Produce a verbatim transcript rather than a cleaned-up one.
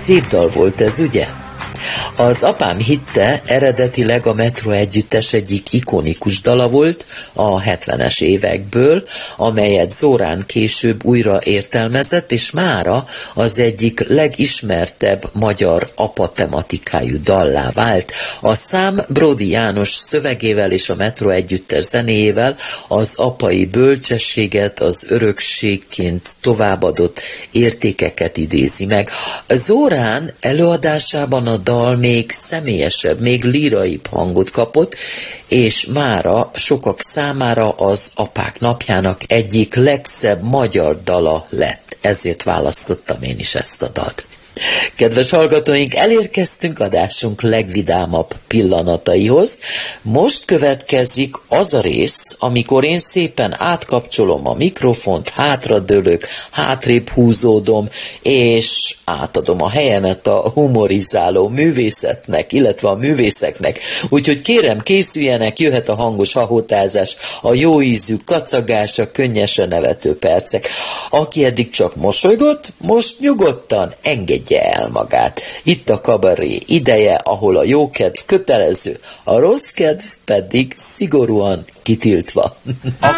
Szép dal volt ez, ugye? Az apám hitte eredetileg a Metro Együttes egyik ikonikus dala volt a hetvenes évekből, amelyet Zorán később újra értelmezett, és mára az egyik legismertebb magyar apa tematikájú dallá vált. A szám Bródi János szövegével és a Metro Együttes zenéjével az apai bölcsességet, az örökségként továbbadott értékeket idézi meg. Zorán előadásában a dal még személyesebb, még líraibb hangot kapott, és mára sokak számára az apák napjának egyik legszebb magyar dala lett. Ezért választottam én is ezt a dalt. Kedves hallgatóink, elérkeztünk adásunk legvidámabb pillanataihoz. Most következik az a rész, amikor én szépen átkapcsolom a mikrofont, hátradőlök, hátrébb húzódom, és átadom a helyemet a humorizáló művészetnek, illetve a művészeknek. Úgyhogy kérem, készüljenek, jöhet a hangos hahotázás, a jó ízű kacagás, a könnyesen nevető percek. Aki eddig csak mosolygott, most nyugodtan engedj el magát. Itt a kabaré ideje, ahol a jókedv kötelező, a rossz kedv pedig szigorúan kitiltva.